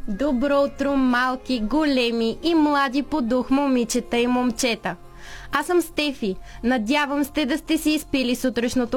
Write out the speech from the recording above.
Добро утро, малки, големи и млади по дух момичета и момчета. Аз съм Стефи. Надявам се да сте си изпили сутрешното